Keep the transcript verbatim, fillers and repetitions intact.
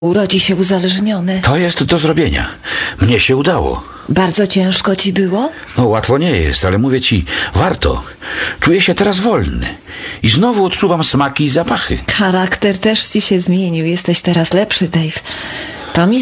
urodzi się uzależniony. To jest do zrobienia. Mnie się udało. Bardzo ciężko ci było? No łatwo nie jest, ale mówię ci, warto. Czuję się teraz wolny. I znowu odczuwam smaki i zapachy. Charakter też ci się zmienił. Jesteś teraz lepszy, Dave.